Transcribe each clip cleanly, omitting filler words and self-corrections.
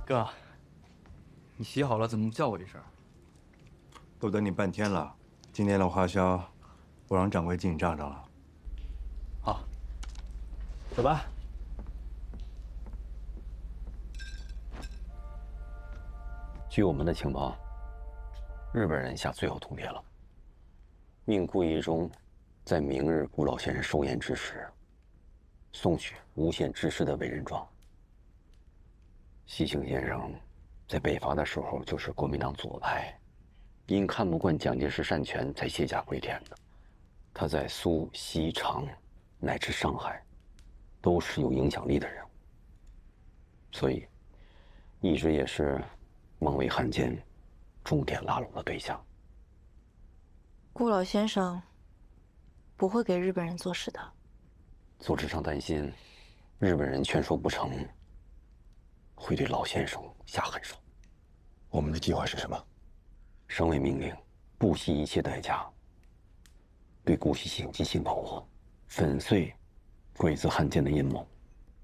哥，你洗好了怎么不叫我一声？ 都等你半天了，今天的花销，我让掌柜记你账上了。 好，走吧。 据我们的情报，日本人下最后通牒了，命顾一中在明日顾老先生寿宴之时，送去无限制式的委任状。西庆先生在北伐的时候就是国民党左派，因看不惯蒋介石擅权才卸甲归田的。他在苏、西、长乃至上海，都是有影响力的人物，所以一直也是孟维汉奸重点拉拢的对象。 顾老先生不会给日本人做事的。 组织上担心日本人劝说不成，会对老先生下狠手。 我们的计划是什么？ 省委命令，不惜一切代价对顾惜信进行保护，粉碎鬼子汉奸的阴谋。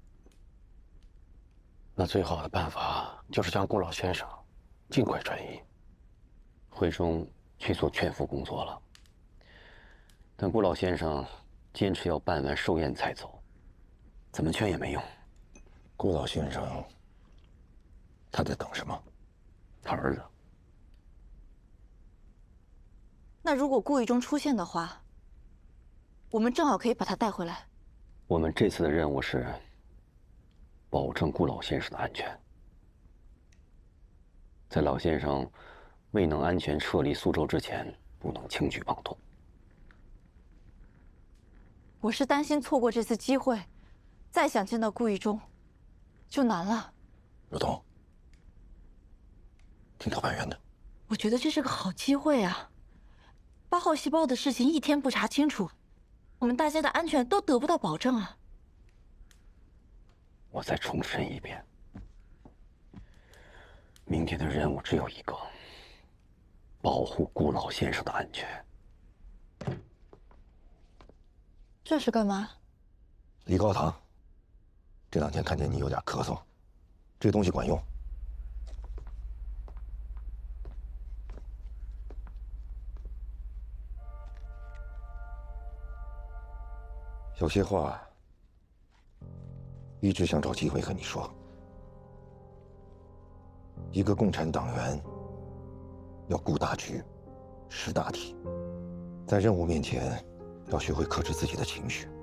那最好的办法就是将顾老先生尽快转移。 会中去做劝服工作了，但顾老先生坚持要办完寿宴才走，怎么劝也没用。 顾老先生，他在等什么？ 他儿子。 那如果顾一中出现的话，我们正好可以把他带回来。 我们这次的任务是保证顾老先生的安全，在老先生未能安全撤离苏州之前，不能轻举妄动。 我是担心错过这次机会，再想见到顾一中，就难了。 如东，听陶盼元的。 我觉得这是个好机会啊！8号细胞的事情一天不查清楚，我们大家的安全都得不到保证啊！ 我再重申一遍，明天的任务只有一个：保护顾老先生的安全。 这是干嘛？ 李高堂，这2天看见你有点咳嗽，这东西管用。有些话一直想找机会和你说。一个共产党员要顾大局、识大体，在任务面前要学会克制自己的情绪。